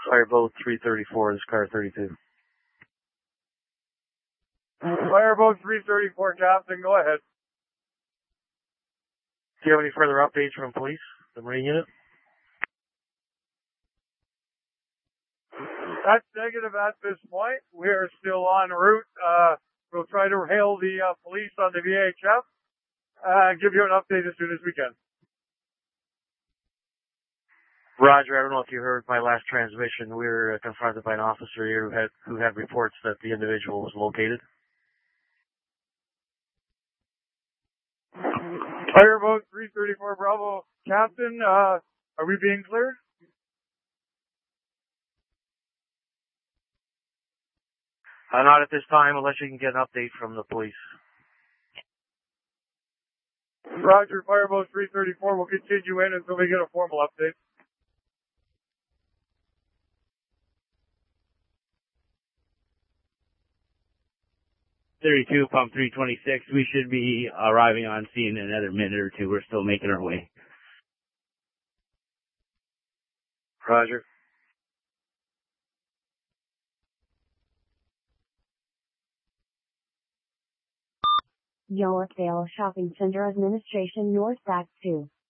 Fireboat 334, this car 32. Fireboat 334, Captain, go ahead. Do you have any further updates from police, the Marine unit? That's negative at this point. We are still en route. We'll try to hail the police on the VHF and give you an update as soon as we can. Roger, I don't know if you heard my last transmission. We were confronted by an officer here who had reports that the individual was located. Fireboat 334 Bravo, Captain, are we being cleared? Not at this time, unless you can get an update from the police. Roger, Fireboat 334 will continue in until we get a formal update. .32, pump 326. We should be arriving on scene in another minute or two. We're still making our way. Roger. Yorkdale Shopping Center Administration North Back 2.